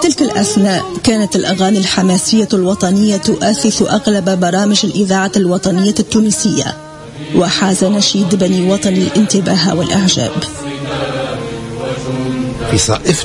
تلك الأثناء كانت الأغاني الحماسية الوطنية تؤسس أغلب برامج الإذاعة الوطنية التونسية، وحاز نشيد بني وطني الانتباه والإعجاب. في صائفة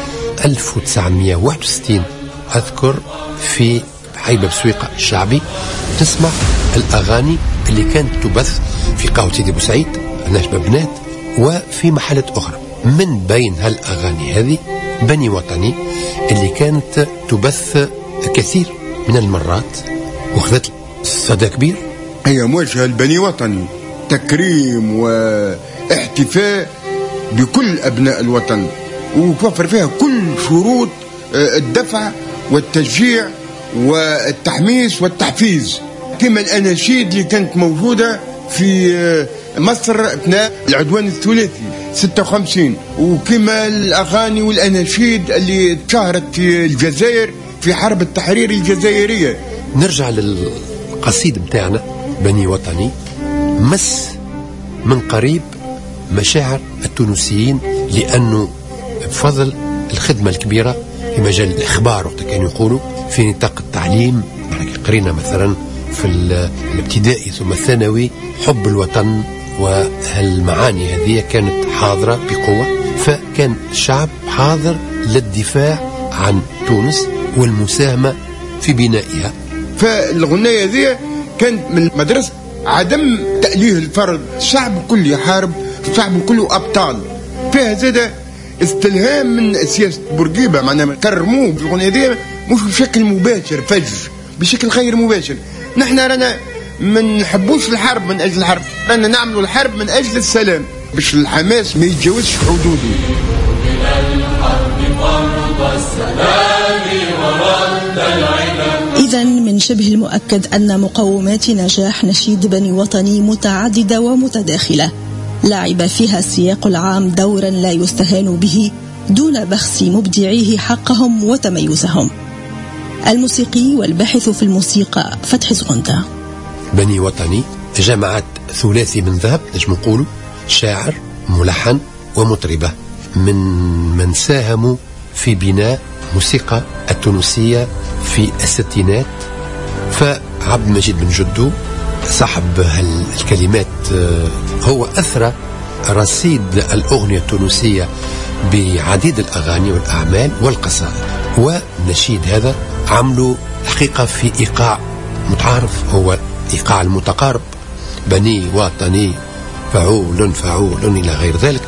1961 أذكر في حي بسويقة الشعبي تسمع الأغاني اللي كانت تبث في قهوة سيدي بوسعيد نشبة بنات وفي محلات أخرى. من بين هالأغاني هذه بني وطني اللي كانت تبث كثير من المرات وخذت صدى كبير. هي موجهة لبني وطني، تكريم واحتفاء بكل أبناء الوطن، وتوفر فيها كل شروط الدفع والتشجيع والتحميس والتحفيز، كما الأناشيد اللي كانت موجودة في مصر أثناء العدوان الثلاثي 56، وكما الأغاني والأناشيد اللي اتشهرت في الجزائر في حرب التحرير الجزائرية. نرجع للقصيد متاعنا بني وطني، مس من قريب مشاعر التونسيين، لأنه بفضل الخدمة الكبيرة في مجال الإخبار وقت كانوا يقولوا في نطاق التعليم. قرينا مثلا في الابتدائي ثم الثانوي حب الوطن، وهالمعاني هذه كانت حاضرة بقوة، فكان الشعب حاضر للدفاع عن تونس والمساهمة في بنائها. فالغنية هذه كانت من مدرسة عدم تأليه الفرد، الشعب كله يحارب، الشعب كله أبطال. فيها زادة استلهام من سياسة بورقيبة، معناها كرموه في الغنية هذه مش بشكل مباشر، فج بشكل غير مباشر. نحن رانا ما نحبوش الحرب من أجل الحرب، رانا نعملوا الحرب من أجل السلام، باش الحماس ما يتجاوزش حدوده. إذن من شبه المؤكد أن مقومات نجاح نشيد بني وطني متعددة ومتداخلة، لعب فيها السياق العام دورا لا يستهان به دون بخس مبدعيه حقهم وتميزهم. الموسيقي والباحث في الموسيقى فتحي زغنطة. بني وطني جمعت ثلاثي من ذهب، نجم نقولوا شاعر ملحن ومطربة، من ساهموا في بناء موسيقى التونسية في الستينات. فعبد المجيد بن جدو صاحب الكلمات هو أثرى رصيد الأغنية التونسية بعديد الأغاني والأعمال والقصائد، والنشيد هذا عملوا حقيقة في إيقاع متعارف، هو إيقاع المتقارب، بني وطني فعول فعول إلى غير ذلك.